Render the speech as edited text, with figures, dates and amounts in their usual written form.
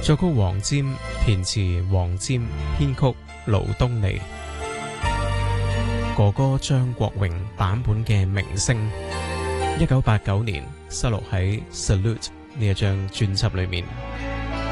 作曲黃霑，填詞黃霑，編曲盧東尼。哥哥張國榮版本嘅明星，1989年收錄喺《Salute》呢一張專輯裏面。